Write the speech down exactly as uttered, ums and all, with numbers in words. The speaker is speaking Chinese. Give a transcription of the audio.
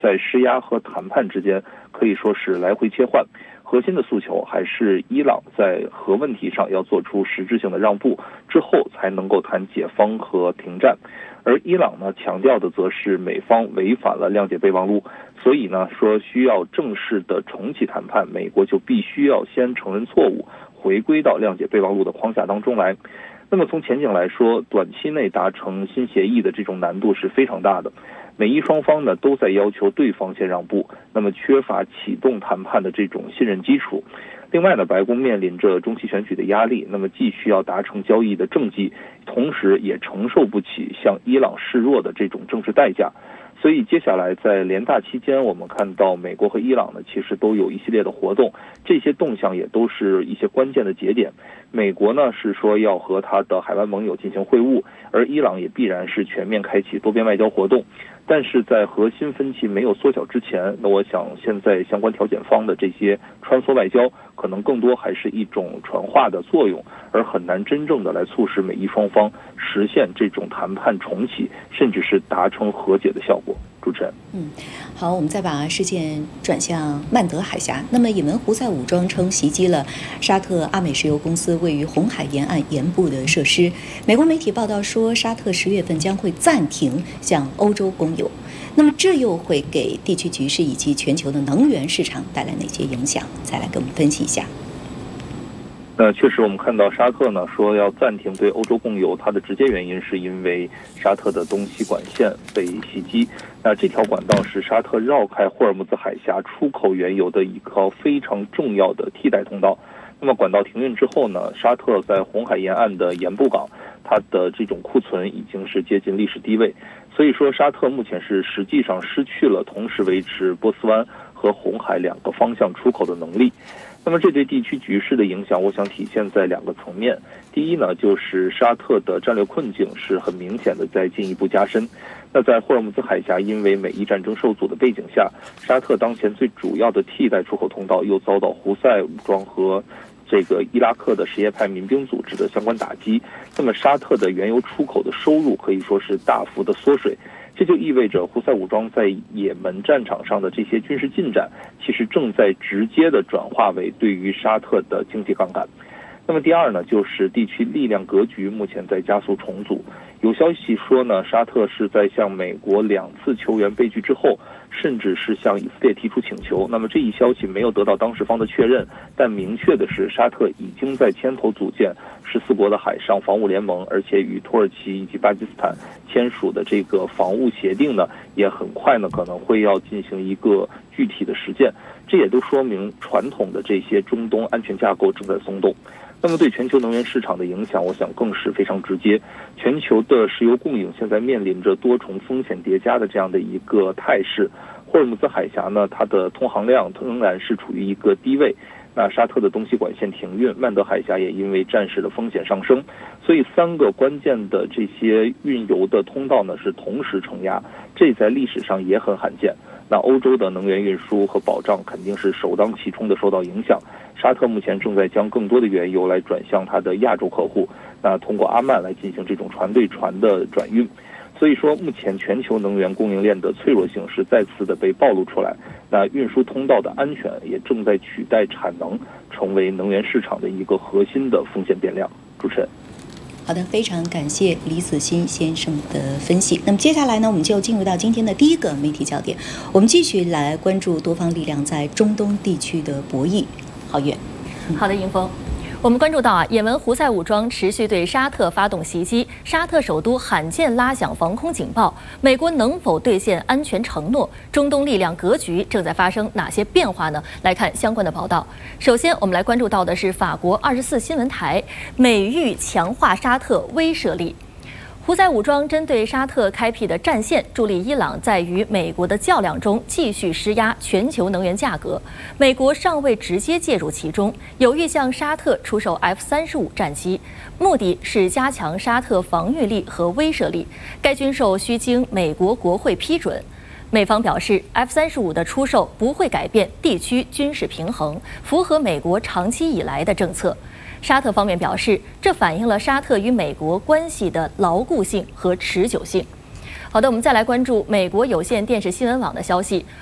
在施压和谈判之间可以说是来回切换。核心的诉求还是伊朗在核问题上要做出实质性的让步，之后才能够谈解放和停战。而伊朗呢，强调的则是美方违反了谅解备忘录，所以呢，说需要正式的重启谈判，美国就必须要先承认错误，回归到谅解备忘录的框架当中来。那么从前景来说，短期内达成新协议的这种难度是非常大的。美伊双方呢都在要求对方先让步，那么缺乏启动谈判的这种信任基础。另外呢，白宫面临着中期选举的压力，那么既需要达成交易的政绩，同时也承受不起向伊朗示弱的这种政治代价。所以接下来在联大期间，我们看到美国和伊朗呢其实都有一系列的活动，这些动向也都是一些关键的节点。美国呢是说要和他的海湾盟友进行会晤，而伊朗也必然是全面开启多边外交活动。但是在核心分歧没有缩小之前，那我想现在相关调解方的这些穿梭外交，可能更多还是一种传话的作用，而很难真正的来促使美伊双方实现这种谈判重启，甚至是达成和解的效果。主持人， 嗯，好，我们再把视线转向曼德海峡。那么，也门胡塞武装称袭击了沙特阿美石油公司位于红海沿岸沿部的设施。美国媒体报道说，沙特十月份将会暂停向欧洲供油。那么，这又会给地区局势以及全球的能源市场带来哪些影响？再来给我们分析一下。 那确实，我们看到沙特呢说要暂停对欧洲供油，它的直接原因是因为沙特的东西管线被袭击。那这条管道是沙特绕开霍尔木兹海峡出口原油的一条非常重要的替代通道。那么管道停运之后呢，沙特在红海沿岸的盐布港，它的这种库存已经是接近历史低位。所以说，沙特目前是实际上失去了同时维持波斯湾和红海两个方向出口的能力。那么这对地区局势的影响，我想体现在两个层面。第一呢，就是沙特的战略困境是很明显的在进一步加深。那在霍尔木兹海峡因为美伊战争受阻的背景下，沙特当前最主要的替代出口通道又遭到胡塞武装和这个伊拉克的什叶派民兵组织的相关打击，那么沙特的原油出口的收入可以说是大幅的缩水。这就意味着胡塞武装在也门战场上的这些军事进展，其实正在直接的转化为对于沙特的经济杠杆。那么第二呢，就是地区力量格局目前在加速重组。有消息说呢，沙特是在向美国两次球员被拒之后，甚至是向以色列提出请求。那么这一消息没有得到当事方的确认，但明确的是，沙特已经在牵头组建十四国的海上防务联盟，而且与土耳其以及巴基斯坦签署的这个防务协定呢，也很快呢可能会要进行一个具体的实践。这也都说明传统的这些中东安全架构正在松动。那么对全球能源市场的影响，我想更是非常直接。全球的石油供应现在面临着多重风险叠加的这样的一个态势。霍尔木兹海峡呢，它的通航量仍然是处于一个低位。那沙特的东西管线停运，曼德海峡也因为战事的风险上升，所以三个关键的这些运油的通道呢是同时承压，这在历史上也很罕见。那欧洲的能源运输和保障肯定是首当其冲的受到影响。沙特目前正在将更多的原油来转向它的亚洲客户，那通过阿曼来进行这种船对船的转运。所以说，目前全球能源供应链的脆弱性是再次的被暴露出来。那运输通道的安全也正在取代产能，成为能源市场的一个核心的风险变量。主持人。 好的，非常感谢李子欣先生的分析。那么接下来呢，我们就进入到今天的第一个媒体焦点，我们继续来关注多方力量在中东地区的博弈。郝远， 好的，迎峰。我们关注到啊，也门胡塞武装持续对沙特发动袭击，沙特首都罕见拉响防空警报。美国能否兑现安全承诺？中东力量格局正在发生哪些变化呢？来看相关的报道。首先，我们来关注到的是法国二十四新闻台，美欲强化沙特威慑力。胡塞武装针对沙特开辟的战线，助力伊朗在与美国的较量中继续施压全球能源价格。美国尚未直接介入其中，有意向沙特出售 F 三十五战机，目的是加强沙特防御力和威慑力。该军售需经美国国会批准。美方表示 ，F 三十五的出售不会改变地区军事平衡，符合美国长期以来的政策。沙特方面表示，这反映了沙特与美国关系的牢固性和持久性。 好的，我们再来关注美国有线电视新闻网的消息。